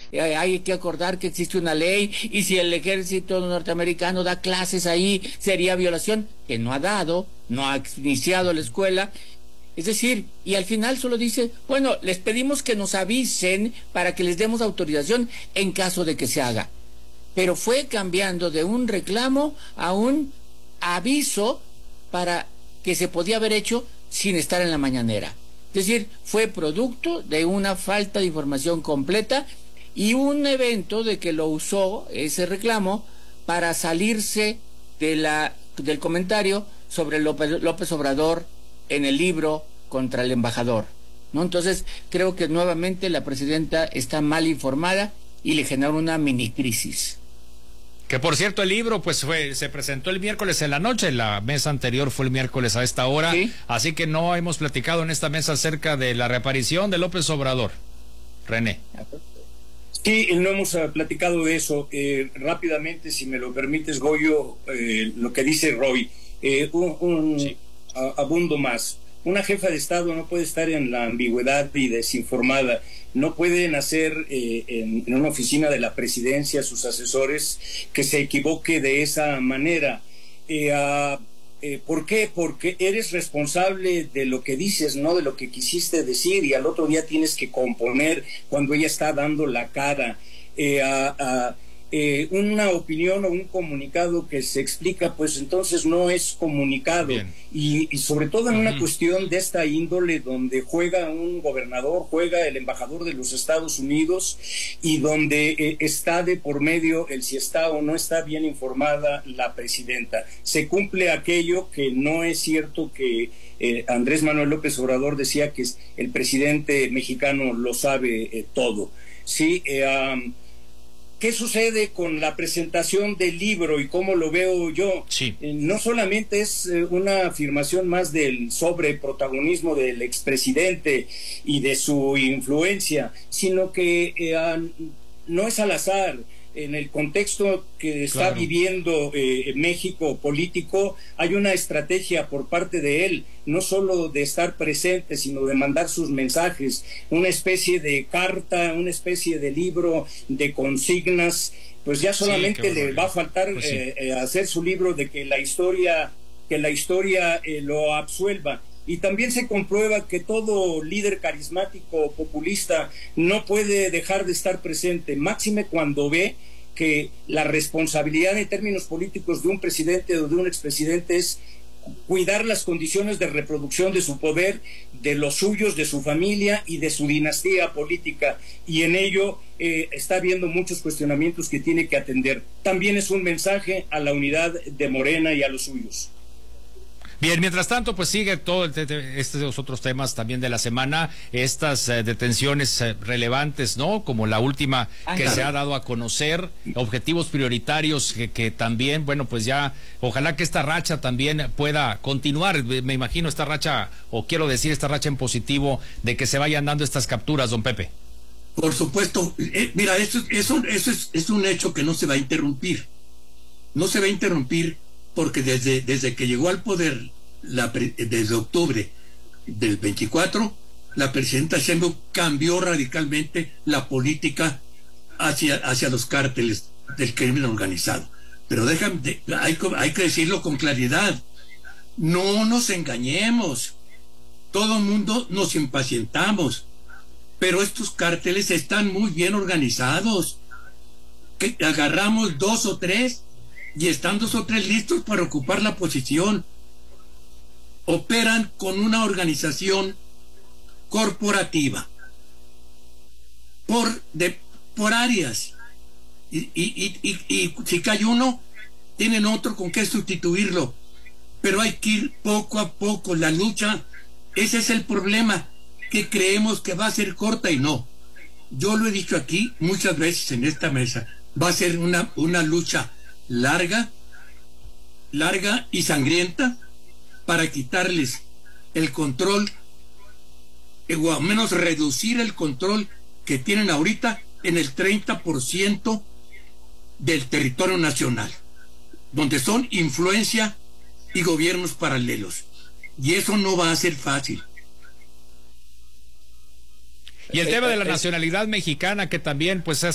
hay que acordar que existe una ley y si el ejército norteamericano da clases ahí sería violación, que no ha dado, no ha iniciado la escuela. Es decir, y al final solo dice, bueno, les pedimos que nos avisen para que les demos autorización en caso de que se haga. Pero fue cambiando de un reclamo a un aviso para que se podía haber hecho sin estar en la mañanera. Es decir, fue producto de una falta de información completa y un evento de que lo usó ese reclamo para salirse del comentario sobre López Obrador en el libro contra el embajador, ¿no? Entonces, creo que nuevamente la presidenta está mal informada y le generó una mini crisis. Que por cierto, el libro pues se presentó el miércoles en la noche, la mesa anterior fue el miércoles a esta hora, ¿sí? Así que no hemos platicado en esta mesa acerca de la reaparición de López Obrador. René. Sí, no hemos platicado de eso. Rápidamente, si me lo permites, Goyo, lo que dice Roy, sí. Abundo más. Una jefa de Estado no puede estar en la ambigüedad y desinformada. No pueden hacer en una oficina de la presidencia sus asesores que se equivoque de esa manera. ¿Por qué? Porque eres responsable de lo que dices, no de lo que quisiste decir, y al otro día tienes que componer cuando ella está dando la cara. Una opinión o un comunicado que se explica, pues entonces no es comunicado. Y sobre todo en una cuestión de esta índole, donde juega un gobernador, juega el embajador de los Estados Unidos, y donde está de por medio el si está o no está bien informada la presidenta. Se cumple aquello que no es cierto, que Andrés Manuel López Obrador decía que el presidente mexicano lo sabe todo. Sí, ¿qué sucede con la presentación del libro y cómo lo veo yo? Sí. No solamente es una afirmación más del sobreprotagonismo del expresidente y de su influencia, sino que no es al azar. En el contexto que está viviendo México político, hay una estrategia por parte de él, no solo de estar presente, sino de mandar sus mensajes, una especie de carta, una especie de libro de consignas. Pues ya solamente le va a faltar hacer su libro de que la historia lo absuelva. Y también se comprueba que todo líder carismático populista no puede dejar de estar presente, máxime cuando ve que la responsabilidad en términos políticos de un presidente o de un expresidente es cuidar las condiciones de reproducción de su poder, de los suyos, de su familia y de su dinastía política, y en ello está habiendo muchos cuestionamientos que tiene que atender. También es un mensaje a la unidad de Morena y a los suyos. Bien, mientras tanto, pues sigue todo estos otros temas también de la semana, estas detenciones relevantes, ¿no? Como la última que se ha dado a conocer, objetivos prioritarios que también, bueno, pues ya, ojalá que esta racha también pueda continuar, me imagino esta racha, o quiero decir esta racha en positivo, de que se vayan dando estas capturas, don Pepe. Por supuesto, mira, eso es un hecho que no se va a interrumpir. No se va a interrumpir porque desde que llegó al poder, desde octubre del 24, la presidenta Sheinbaum cambió radicalmente la política hacia los cárteles del crimen organizado. Pero hay que decirlo con claridad. No nos engañemos. Todo el mundo nos impacientamos. Pero estos cárteles están muy bien organizados. Que agarramos 2 o 3 y están 2 o 3 listos para ocupar la posición. Operan con una organización corporativa por áreas, y si cae uno, tienen otro con que sustituirlo, pero hay que ir poco a poco. La lucha, ese es el problema, que creemos que va a ser corta, y no. Yo lo he dicho aquí muchas veces en esta mesa, va a ser una lucha larga y sangrienta para quitarles el control, o al menos reducir el control que tienen ahorita en el 30% del territorio nacional, donde son influencia y gobiernos paralelos. Y eso no va a ser fácil. Y el tema de la nacionalidad mexicana, que también pues